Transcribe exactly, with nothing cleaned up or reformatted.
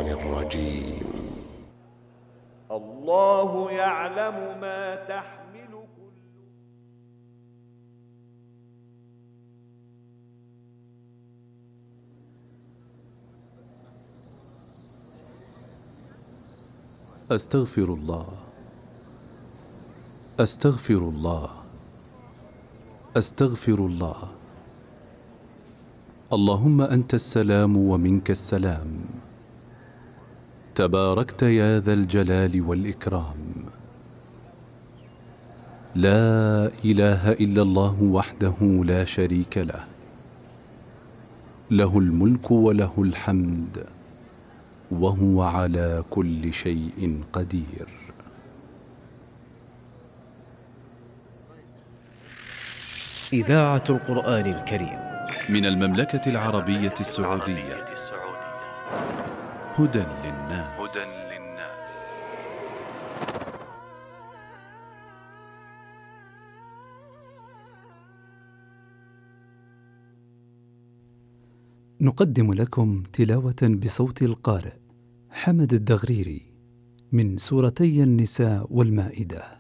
الرجيم. الله يعلم ما تحمل كل أستغفر الله أستغفر الله أستغفر الله. اللهم أنت السلام ومنك السلام، تباركت يا ذا الجلال والإكرام. لا إله إلا الله وحده لا شريك له، له الملك وله الحمد وهو على كل شيء قدير. إذاعة القرآن الكريم من المملكة العربية السعودية. هدى للناس. نقدم لكم تلاوة بصوت القارئ حمد الدغريري من سورتي النساء والمائدة.